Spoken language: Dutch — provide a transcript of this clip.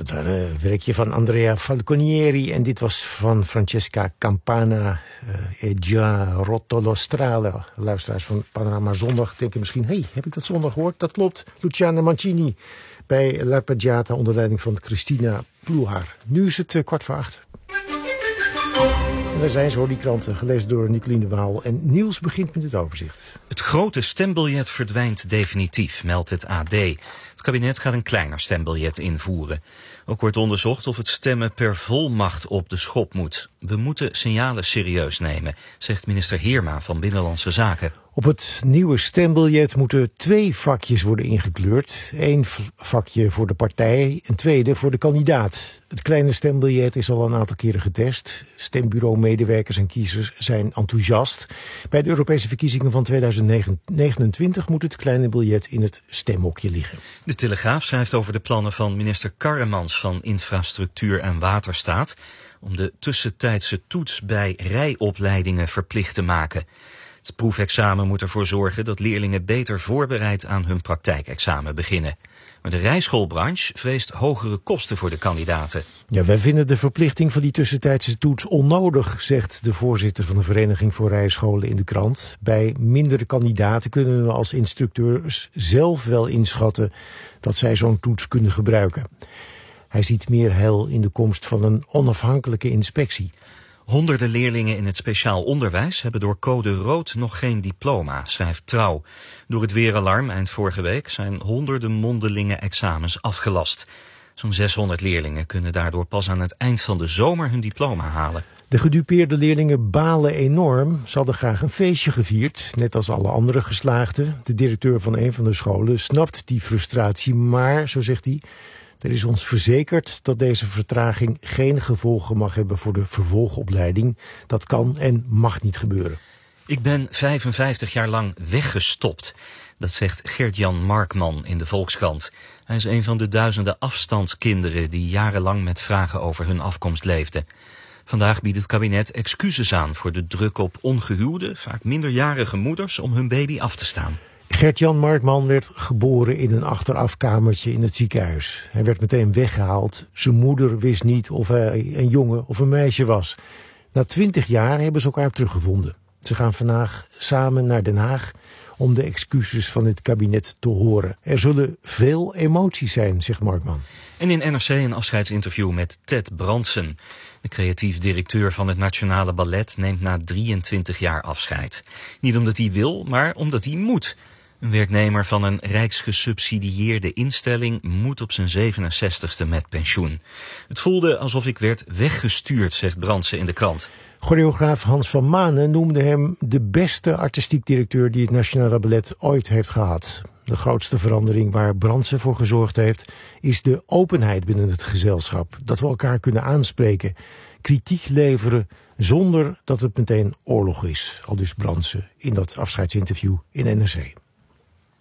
Dat was een werkje van Andrea Falconieri en dit was van Francesca Campana, E già rotto lo strale. Luisteraars van Panorama Zondag denken misschien, heb ik dat zondag gehoord? Dat klopt, Luciana Mancini bij L'Arpeggiata onder leiding van Christina Ploehaar. Nu is het 7:15. En daar zijn ze hoor, die kranten, gelezen door Nicoline Waal. En Niels begint met het overzicht. Het grote stembiljet verdwijnt definitief, meldt het AD. Het kabinet gaat een kleiner stembiljet invoeren. Ook wordt onderzocht of het stemmen per volmacht op de schop moet. We moeten signalen serieus nemen, zegt minister Heerma van Binnenlandse Zaken. Op het nieuwe stembiljet moeten 2 vakjes worden ingekleurd. 1 vakje voor de partij, een tweede voor de kandidaat. Het kleine stembiljet is al een aantal keren getest. Stembureau-medewerkers en kiezers zijn enthousiast. Bij de Europese verkiezingen van 2029 moet het kleine biljet in het stemhokje liggen. De Telegraaf schrijft over de plannen van minister Karremans van Infrastructuur en Waterstaat om de tussentijdse toets bij rijopleidingen verplicht te maken. Het proefexamen moet ervoor zorgen dat leerlingen beter voorbereid aan hun praktijkexamen beginnen. Maar de rijschoolbranche vreest hogere kosten voor de kandidaten. Ja, wij vinden de verplichting van die tussentijdse toets onnodig, zegt de voorzitter van de Vereniging voor Rijscholen in de krant. Bij mindere kandidaten kunnen we als instructeurs zelf wel inschatten dat zij zo'n toets kunnen gebruiken. Hij ziet meer heil in de komst van een onafhankelijke inspectie. Honderden leerlingen in het speciaal onderwijs hebben door code rood nog geen diploma, schrijft Trouw. Door het weeralarm eind vorige week zijn honderden mondelinge examens afgelast. Zo'n 600 leerlingen kunnen daardoor pas aan het eind van de zomer hun diploma halen. De gedupeerde leerlingen balen enorm. Ze hadden graag een feestje gevierd, net als alle andere geslaagden. De directeur van een van de scholen snapt die frustratie, maar, zo zegt hij, er is ons verzekerd dat deze vertraging geen gevolgen mag hebben voor de vervolgopleiding. Dat kan en mag niet gebeuren. Ik ben 55 jaar lang weggestopt. Dat zegt Gert-Jan Markman in de Volkskrant. Hij is een van de duizenden afstandskinderen die jarenlang met vragen over hun afkomst leefden. Vandaag biedt het kabinet excuses aan voor de druk op ongehuwde, vaak minderjarige moeders om hun baby af te staan. Gert-Jan Markman werd geboren in een achterafkamertje in het ziekenhuis. Hij werd meteen weggehaald. Zijn moeder wist niet of hij een jongen of een meisje was. Na 20 jaar hebben ze elkaar teruggevonden. Ze gaan vandaag samen naar Den Haag om de excuses van het kabinet te horen. Er zullen veel emoties zijn, zegt Markman. En in NRC een afscheidsinterview met Ted Brandsen. De creatief directeur van het Nationale Ballet neemt na 23 jaar afscheid. Niet omdat hij wil, maar omdat hij moet. Een werknemer van een rijksgesubsidieerde instelling moet op zijn 67ste met pensioen. Het voelde alsof ik werd weggestuurd, zegt Brandsen in de krant. Choreograaf Hans van Manen noemde hem de beste artistiek directeur die het Nationale Ballet ooit heeft gehad. De grootste verandering waar Brandsen voor gezorgd heeft, is de openheid binnen het gezelschap. Dat we elkaar kunnen aanspreken, kritiek leveren zonder dat het meteen oorlog is. Aldus Brandsen in dat afscheidsinterview in NRC.